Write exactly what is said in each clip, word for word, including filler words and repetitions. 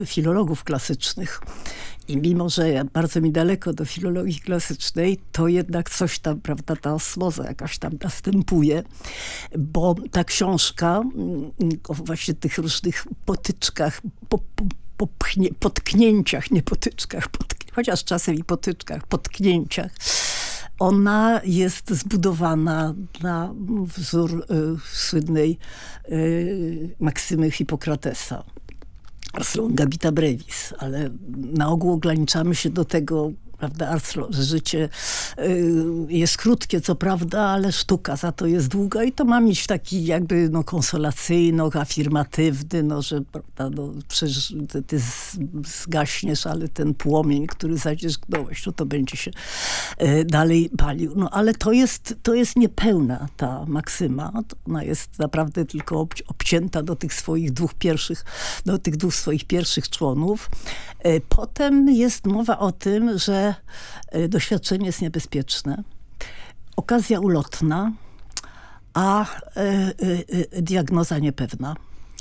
filologów klasycznych. I mimo, że bardzo mi daleko do filologii klasycznej, to jednak coś tam, prawda, ta osmoza jakaś tam następuje, bo ta książka o właśnie tych różnych potyczkach, po, po, popchnie, potknięciach, nie potyczkach, potknie, chociaż czasem i potyczkach, potknięciach, ona jest zbudowana na wzór y, słynnej y, maksymy Hipokratesa. Ars longa vita brevis, ale na ogół ograniczamy się do tego, prawda, ars, że życie y, jest krótkie, co prawda, ale sztuka za to jest długa i to ma mieć taki jakby no, konsolacyjny, afirmatywny, no, że prawda, no, przecież ty, ty zgaśniesz, ale ten płomień, który zadzierzgnąłeś, no to będzie się y, dalej palił. No ale to jest, to jest niepełna ta maksyma. Ona jest naprawdę tylko ob, obcięta do tych swoich dwóch pierwszych, do tych dwóch swoich pierwszych członów. Y, potem jest mowa o tym, że doświadczenie jest niebezpieczne, okazja ulotna, a y, y, diagnoza niepewna.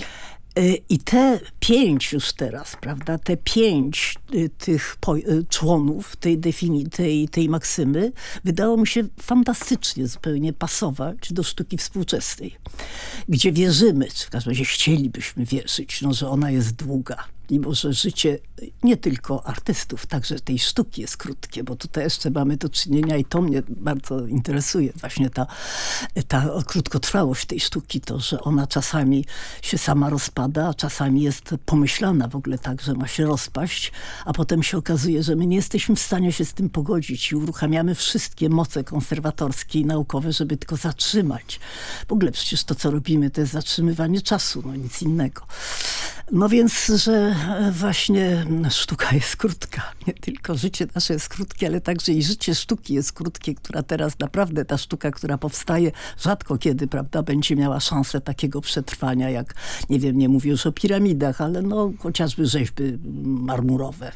Y, I te pięć już teraz, prawda, te pięć y, tych po, y, członów tej definicji, tej, tej maksymy, wydało mi się fantastycznie zupełnie pasować do sztuki współczesnej, gdzie wierzymy, czy w każdym razie chcielibyśmy wierzyć, no, że ona jest długa. Mimo że życie nie tylko artystów, także tej sztuki jest krótkie, bo tutaj jeszcze mamy do czynienia i to mnie bardzo interesuje, właśnie ta, ta krótkotrwałość tej sztuki, to, że ona czasami się sama rozpada, a czasami jest pomyślana w ogóle tak, że ma się rozpaść, a potem się okazuje, że my nie jesteśmy w stanie się z tym pogodzić i uruchamiamy wszystkie moce konserwatorskie i naukowe, żeby tylko zatrzymać. W ogóle przecież to, co robimy, to jest zatrzymywanie czasu, no nic innego. No więc, że właśnie sztuka jest krótka. Nie tylko życie nasze jest krótkie, ale także i życie sztuki jest krótkie, która teraz naprawdę, ta sztuka, która powstaje, rzadko kiedy, prawda, będzie miała szansę takiego przetrwania, jak, nie wiem, nie mówię już o piramidach, ale no chociażby rzeźby marmurowe.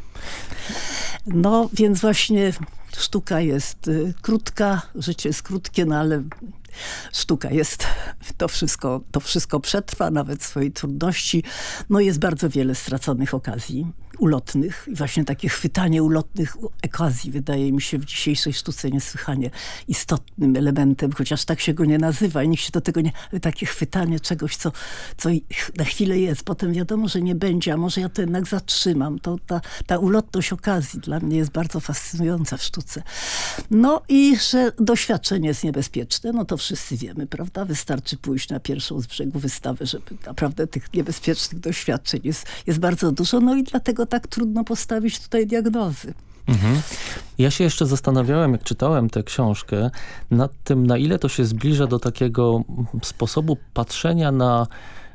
No więc właśnie sztuka jest y, krótka, życie jest krótkie, no ale sztuka jest, to wszystko, to wszystko przetrwa, nawet swojej trudności. No jest bardzo wiele straconych okazji ulotnych i właśnie takie chwytanie ulotnych okazji wydaje mi się w dzisiejszej sztuce niesłychanie istotnym elementem, chociaż tak się go nie nazywa i nikt się do tego nie... Ale takie chwytanie czegoś, co, co na chwilę jest, potem wiadomo, że nie będzie, a może ja to jednak zatrzymam. To ta, ta ulotność okazji dla mnie jest bardzo fascynująca w sztuce. No i że doświadczenie jest niebezpieczne, no to wszyscy wiemy, prawda? Wystarczy pójść na pierwszą z brzegu wystawę, żeby naprawdę tych niebezpiecznych doświadczeń jest, jest bardzo dużo, no i dlatego tak trudno postawić tutaj diagnozy. Mhm. Ja się jeszcze zastanawiałem, jak czytałem tę książkę, nad tym, na ile to się zbliża do takiego sposobu patrzenia na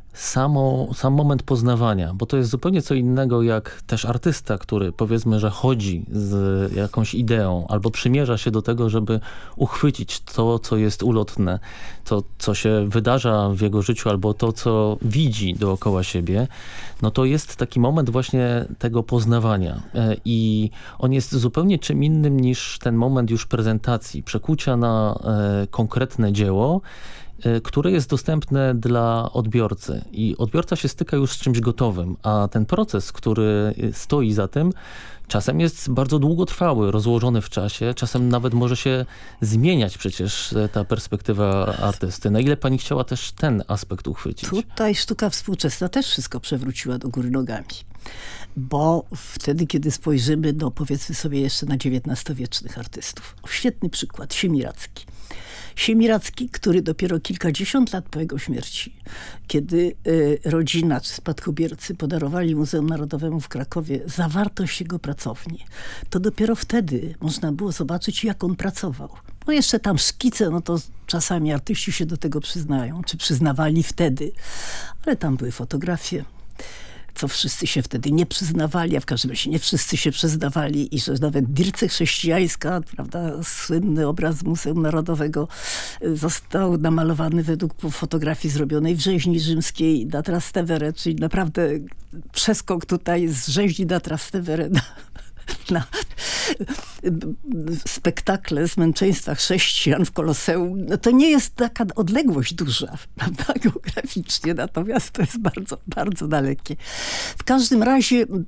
Samo, sam moment poznawania, bo to jest zupełnie co innego jak też artysta, który powiedzmy, że chodzi z jakąś ideą albo przymierza się do tego, żeby uchwycić to, co jest ulotne, to, co się wydarza w jego życiu albo to, co widzi dookoła siebie, no to jest taki moment właśnie tego poznawania i on jest zupełnie czym innym niż ten moment już prezentacji, przekucia na e, konkretne dzieło, które jest dostępne dla odbiorcy i odbiorca się styka już z czymś gotowym, a ten proces, który stoi za tym, czasem jest bardzo długotrwały, rozłożony w czasie, czasem nawet może się zmieniać przecież ta perspektywa artysty. Na ile pani chciała też ten aspekt uchwycić? Tutaj sztuka współczesna też wszystko przewróciła do góry nogami. Bo wtedy, kiedy spojrzymy, no powiedzmy sobie jeszcze na dziewiętnastowiecznych artystów. Świetny przykład, Siemiradzki. Siemiradzki, który dopiero kilkadziesiąt lat po jego śmierci, kiedy y, rodzina czy spadkobiercy podarowali Muzeum Narodowemu w Krakowie zawartość jego pracowni, to dopiero wtedy można było zobaczyć, jak on pracował. No jeszcze tam szkice, no to czasami artyści się do tego przyznają, czy przyznawali wtedy, ale tam były fotografie, co wszyscy się wtedy nie przyznawali, a w każdym razie nie wszyscy się przyznawali i że nawet Dirce chrześcijańska, prawda, słynny obraz Muzeum Narodowego został namalowany według fotografii zrobionej w rzeźni rzymskiej da Trastevere, czyli naprawdę przeskok tutaj z rzeźni da Trastevere na, na, spektakle z męczeństwa chrześcijan w Koloseum, no to nie jest taka odległość duża, prawda, geograficznie, natomiast to jest bardzo, bardzo dalekie. W każdym razie